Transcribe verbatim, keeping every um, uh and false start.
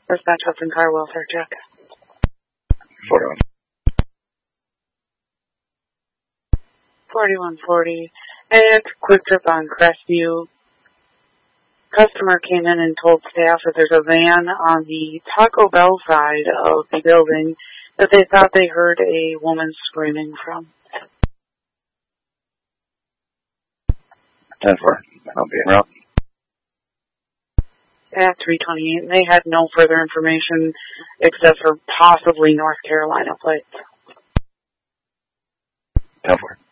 Dispatch Hudson Car Welfare check. forty-one. forty-one forty. At Quick Trip on Crestview, customer came in and told staff that there's a van on the Taco Bell side of the building that they thought they heard a woman screaming from. ten four. I'll be en route. At three twenty-eight, and they had no further information except for possibly North Carolina plates. ten four.